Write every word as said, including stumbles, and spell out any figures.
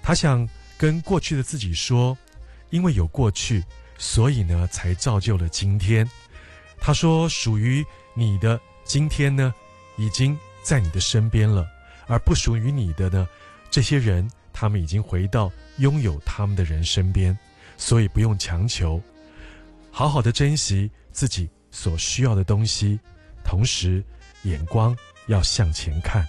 他想跟过去的自己说，因为有过去，所以呢才造就了今天。他说属于你的今天呢已经在你的身边了，而不属于你的呢，这些人他们已经回到拥有他们的人身边，所以不用强求，好好的珍惜自己所需要的东西，同时眼光要向前看。